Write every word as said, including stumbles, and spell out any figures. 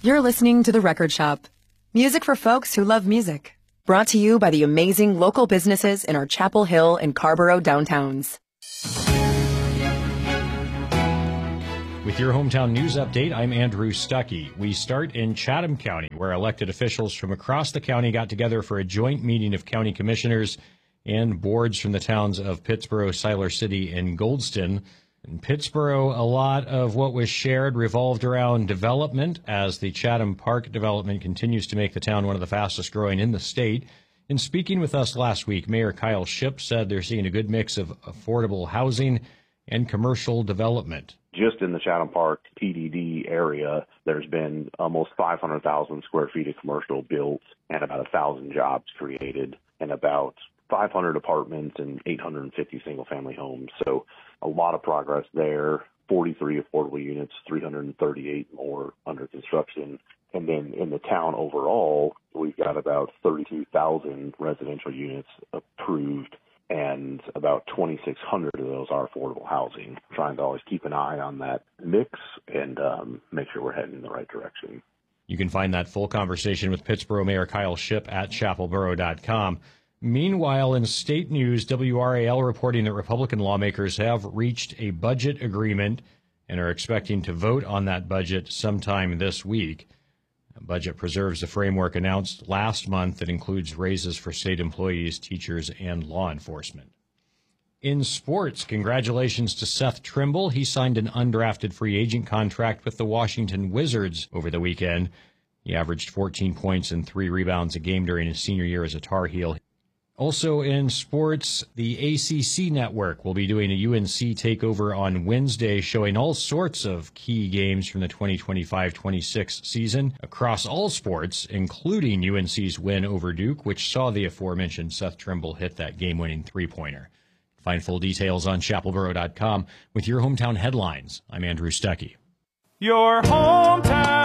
You're listening to The Record Shop. Music for folks who love music. Brought to you by the amazing local businesses in our Chapel Hill and Carborough downtowns. With your hometown news update, I'm Andrew Stuckey. We start in Chatham County, where elected officials from across the county got together for a joint meeting of county commissioners and boards from the towns of Pittsboro, Siler City, and Goldston. In Pittsboro, a lot of what was shared revolved around development, as the Chatham Park development continues to make the town one of the fastest growing in the state. In speaking with us last week, Mayor Kyle Shipp said they're seeing a good mix of affordable housing and commercial development. Just in the Chatham Park P D D area, there's been almost five hundred thousand square feet of commercial built and about one thousand jobs created and about five hundred apartments and eight hundred fifty single-family homes. So a lot of progress there, forty-three affordable units, three hundred thirty-eight more under construction. And then in the town overall, we've got about thirty-two thousand residential units approved, and about twenty-six hundred of those are affordable housing. Trying to always keep an eye on that mix and um, make sure we're heading in the right direction. You can find that full conversation with Pittsboro Mayor Kyle Shipp at chapelboro dot com. Meanwhile, in state news, W R A L reporting that Republican lawmakers have reached a budget agreement and are expecting to vote on that budget sometime this week. The budget preserves the framework announced last month that includes raises for state employees, teachers, and law enforcement. In sports, congratulations to Seth Trimble. He signed an undrafted free agent contract with the Washington Wizards over the weekend. He averaged fourteen points and three rebounds a game during his senior year as a Tar Heel. Also in sports, the A C C Network will be doing a U N C takeover on Wednesday, showing all sorts of key games from the twenty twenty-five twenty-six season across all sports, including U N C's win over Duke, which saw the aforementioned Seth Trimble hit that game-winning three-pointer. Find full details on chapelboro dot com. With your hometown headlines, I'm Andrew Stuckey. Your hometown